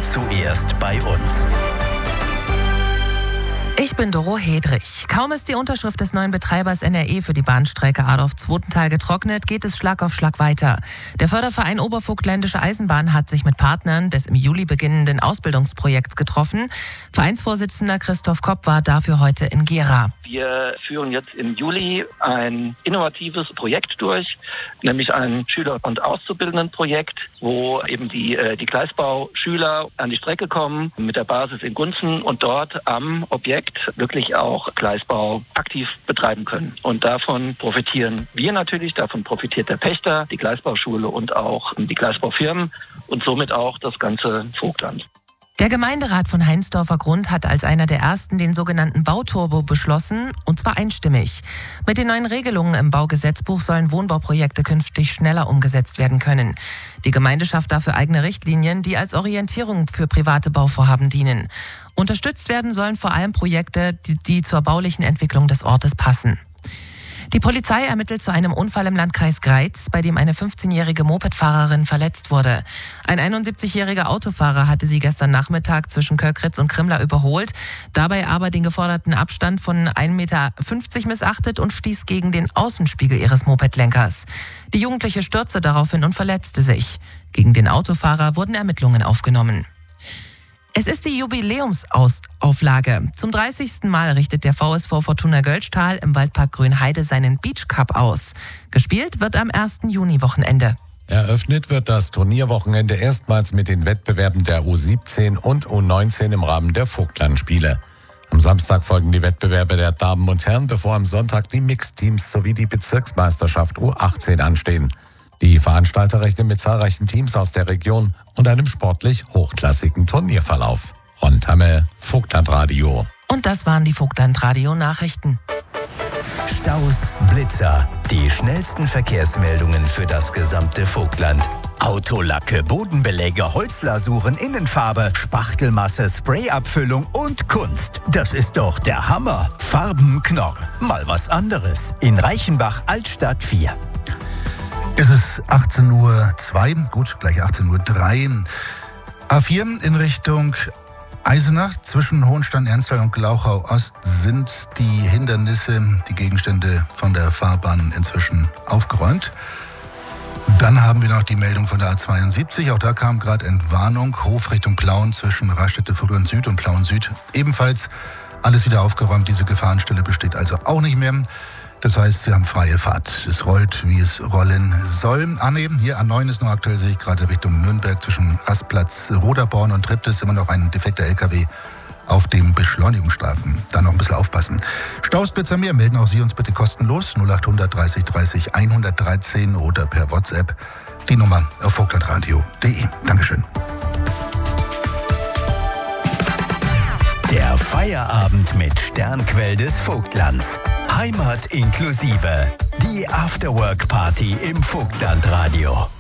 zuerst bei uns. Ich bin Doro Hedrich. Kaum ist die Unterschrift des neuen Betreibers NRE für die Bahnstrecke Adorf-Zwotental getrocknet, geht es Schlag auf Schlag weiter. Der Förderverein Obervogtländische Eisenbahn hat sich mit Partnern des im Juli beginnenden Ausbildungsprojekts getroffen. Vereinsvorsitzender Christoph Kopp war dafür heute in Gera. Wir führen jetzt im Juli ein innovatives Projekt durch, nämlich ein Schüler- und Auszubildendenprojekt, wo eben die Gleisbauschüler an die Strecke kommen mit der Basis in Gunzen und dort am Objekt wirklich auch Gleisbau aktiv betreiben können. Und davon profitieren wir natürlich, davon profitiert der Pächter, die Gleisbauschule und auch die Gleisbaufirmen und somit auch das ganze Vogtland. Der Gemeinderat von Heinsdorfer Grund hat als einer der ersten den sogenannten Bauturbo beschlossen, und zwar einstimmig. Mit den neuen Regelungen im Baugesetzbuch sollen Wohnbauprojekte künftig schneller umgesetzt werden können. Die Gemeinde schafft dafür eigene Richtlinien, die als Orientierung für private Bauvorhaben dienen. Unterstützt werden sollen vor allem Projekte, die zur baulichen Entwicklung des Ortes passen. Die Polizei ermittelt zu einem Unfall im Landkreis Greiz, bei dem eine 15-jährige Mopedfahrerin verletzt wurde. Ein 71-jähriger Autofahrer hatte sie gestern Nachmittag zwischen Köckritz und Krimmler überholt, dabei aber den geforderten Abstand von 1,50 Meter missachtet und stieß gegen den Außenspiegel ihres Mopedlenkers. Die Jugendliche stürzte daraufhin und verletzte sich. Gegen den Autofahrer wurden Ermittlungen aufgenommen. Es ist die Jubiläumsauflage. Zum 30. Mal richtet der VSV Fortuna Göltzschtal im Waldpark Grünheide seinen Beach Cup aus. Gespielt wird am 1. Juni-Wochenende. Eröffnet wird das Turnierwochenende erstmals mit den Wettbewerben der U17 und U19 im Rahmen der Vogtlandspiele. Am Samstag folgen die Wettbewerbe der Damen und Herren, bevor am Sonntag die Mixteams sowie die Bezirksmeisterschaft U18 anstehen. Die Veranstalter rechnen mit zahlreichen Teams aus der Region und einem sportlich hochklassigen Turnierverlauf. Ron Tamme, Vogtlandradio. Und das waren die Vogtlandradio-Nachrichten. Staus, Blitzer, die schnellsten Verkehrsmeldungen für das gesamte Vogtland. Autolacke, Bodenbeläge, Holzlasuren, Innenfarbe, Spachtelmasse, Sprayabfüllung und Kunst. Das ist doch der Hammer. Farbenknorr. Mal was anderes. In Reichenbach, Altstadt 4. Es ist 18:02 Uhr, gut, gleich 18:03 Uhr. A4 in Richtung Eisenach zwischen Hohenstein-Ernsthal und Glauchau-Ost sind die Hindernisse, die Gegenstände von der Fahrbahn inzwischen aufgeräumt. Dann haben wir noch die Meldung von der A72. Auch da kam gerade Entwarnung. Hof Richtung Plauen zwischen Raststätte-Vogtland Süd und Plauen Süd. Ebenfalls alles wieder aufgeräumt. Diese Gefahrenstelle besteht also auch nicht mehr. Das heißt, Sie haben freie Fahrt. Es rollt, wie es rollen soll. Annehmen, hier A9 ist noch aktuell, sehe ich gerade Richtung Nürnberg zwischen Rastplatz Roderborn und Triptis immer noch ein defekter LKW auf dem Beschleunigungsstreifen. Da noch ein bisschen aufpassen. Stausblitzer mehr, melden auch Sie uns bitte kostenlos 0800 30 30 113 oder per WhatsApp. Die Nummer auf vogtlandradio.de. Dankeschön. Der Feierabend mit Sternquell des Vogtlands. Heimat inklusive. Die Afterwork-Party im Vogtlandradio.